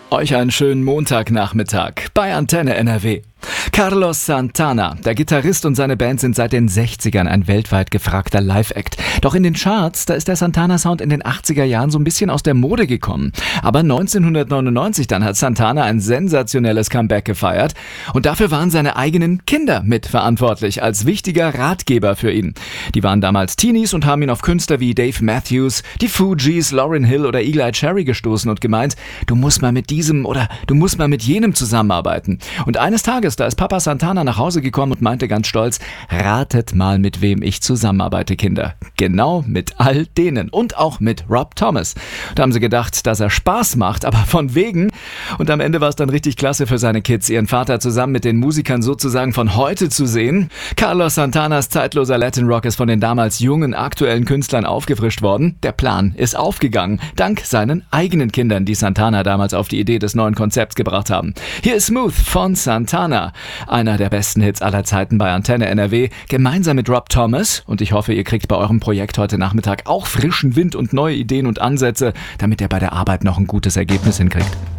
Euch einen schönen Montagnachmittag bei Antenne NRW. Carlos Santana, der Gitarrist und seine Band sind seit den 60ern ein weltweit gefragter Live-Act. Doch in den Charts, da ist der Santana-Sound in den 80er Jahren so ein bisschen aus der Mode gekommen. Aber 1999 dann hat Santana ein sensationelles Comeback gefeiert und dafür waren seine eigenen Kinder mitverantwortlich als wichtiger Ratgeber für ihn. Die waren damals Teenies und haben ihn auf Künstler wie Dave Matthews, die Fugees, Lauryn Hill oder Eagle-Eye Cherry gestoßen und gemeint, du musst mal mit diesem oder du musst mal mit jenem zusammenarbeiten. Und eines Tages, da ist Papa Santana nach Hause gekommen und meinte ganz stolz, ratet mal, mit wem ich zusammenarbeite, Kinder. Genau mit all denen und auch mit Rob Thomas. Da haben sie gedacht, dass er Spaß macht, aber von wegen. Und am Ende war es dann richtig klasse für seine Kids, ihren Vater zusammen mit den Musikern sozusagen von heute zu sehen. Carlos Santanas zeitloser Latin Rock ist von den damals jungen, aktuellen Künstlern aufgefrischt worden. Der Plan ist aufgegangen, dank seinen eigenen Kindern, die Santana damals auf die Idee des neuen Konzepts gebracht haben. Hier ist Smooth von Santana. Einer der besten Hits aller Zeiten bei Antenne NRW, gemeinsam mit Rob Thomas. Und ich hoffe, ihr kriegt bei eurem Projekt heute Nachmittag auch frischen Wind und neue Ideen und Ansätze, damit ihr bei der Arbeit noch ein gutes Ergebnis hinkriegt.